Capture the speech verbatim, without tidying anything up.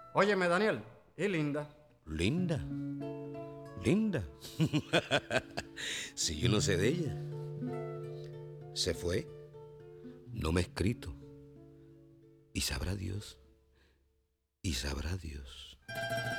Óyeme, Daniel, y Linda. Linda. Linda. Si yo no sé de ella. Se fue. No me ha escrito. Y sabrá Dios. Y sabrá Dios.